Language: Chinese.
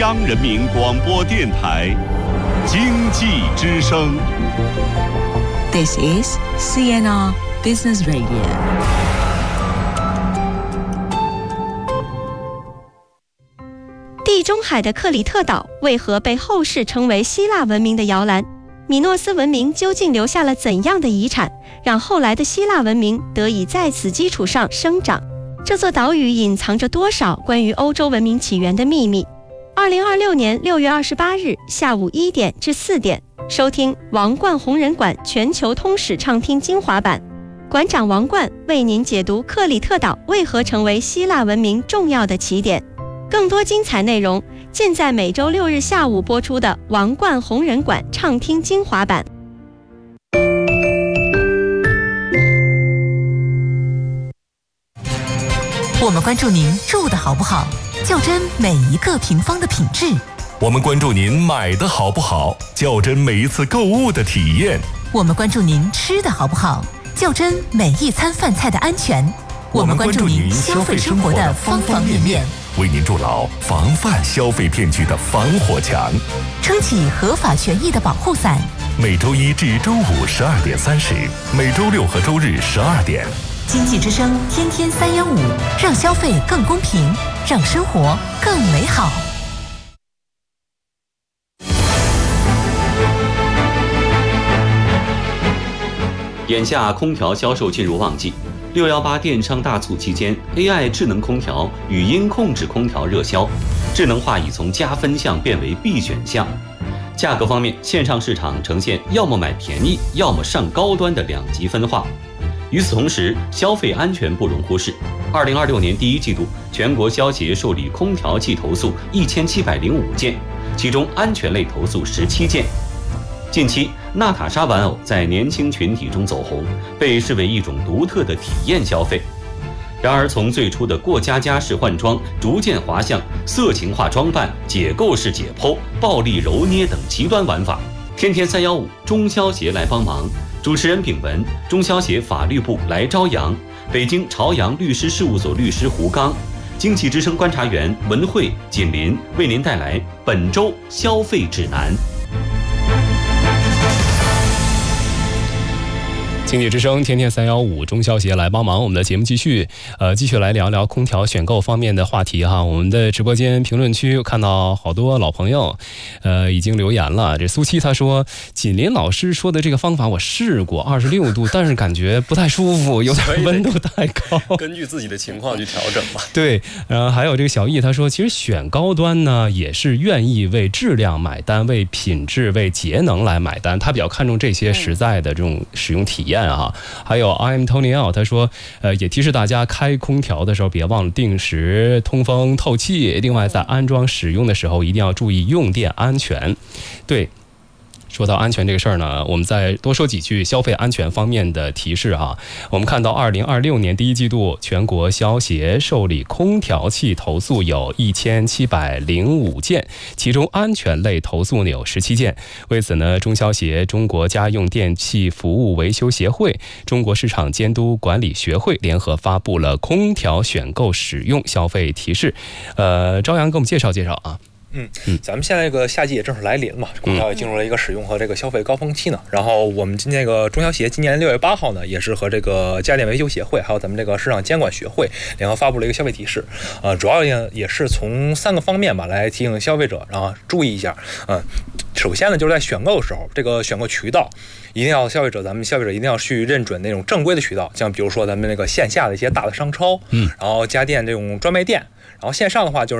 央人民广播电台经济之声。 This is CNR Business Radio。 地中海的克里特岛为何被后世称为希腊文明的摇篮？米诺斯文明究竟留下了怎样的遗产，让后来的希腊文明得以在此基础上生长？这座岛屿隐藏着多少关于欧洲文明起源的秘密？2026年6月28日下午1点至4点，收听王冠红人馆全球通史畅听精华版，馆长王冠为您解读克里特岛为何成为希腊文明重要的起点。更多精彩内容尽在每周6日下午播出的王冠红人馆畅听精华版。 我们关注您住的好不好，较真每一个平方的品质； 我们关注您买的好不好，较真每一次购物的体验； 我们关注您吃的好不好，较真每一餐饭菜的安全； 我们关注您消费生活的方方面面，为您筑牢防范消费骗局的防火墙， 撑起合法权益的保护伞。 每周一至周五12点30，每周六和周日12点。 经济之声天天315，让消费更公平，让生活更美好。 眼下空调销售进入旺季，618电商大促期间 ，AI 智能空调、语音控制空调热销，智能化已从加分项变为必选项。价格方面，线上市场呈现要么买便宜，要么上高端的两极分化。与此同时，消费安全不容忽视。2026年第一季度，全国消协受理空调器投诉1705件，其中安全类投诉17件。近期，娜塔莎玩偶在年轻群体中走红，被视为一种独特的体验消费。然而，从最初的过家家式换装，逐渐滑向色情化装扮、解构式解剖、暴力揉捏等极端玩法。天天315，中消协来帮忙。主持人秉文，中消协法律部来朝阳，北京朝阳律师事务所律师胡刚，经济之声观察员文慧、锦林为您带来本周消费指南。 经济之声天天315，中消协来帮忙。我们的节目继续来聊聊空调选购方面的话题哈。我们的直播间评论区看到好多老朋友已经留言了。这苏七他说，锦林老师说的这个方法我试过，26度，但是感觉不太舒服，有点温度太高， 根据自己的情况去调整吧。 对，还有这个小易他说，其实选高端呢也是愿意为质量买单，为品质、为节能来买单，他比较看重这些实在的这种使用体验。还有 I'm Tony L 他说也提示大家开空调的时候别忘了定时通风透气，另外在安装使用的时候一定要注意用电安全。对，说到安全这个事儿呢，我们再多说几句消费安全方面的提示哈。我们看到2026年第一季度，全国消协受理空调器投诉有1705件，其中安全类投诉有17件。为此呢，中消协、中国家用电器服务维修协会、中国市场监督管理学会联合发布了空调选购使用消费提示。朝阳给我们介绍介绍啊。 咱们现在这个夏季也正式来临嘛，空调也进入了一个使用和这个消费高峰期呢。然后我们这个中消协今年6月8号呢，也是和这个家电维修协会还有咱们这个市场监管学会联合发布了一个消费提示。主要也是从3个方面吧来提醒消费者，然后注意一下。首先呢，就是在选购的时候，这个选购渠道一定要咱们消费者一定要去认准那种正规的渠道，像比如说咱们那个线下的一些大的商超，然后家电这种专卖店，然后线上的话就是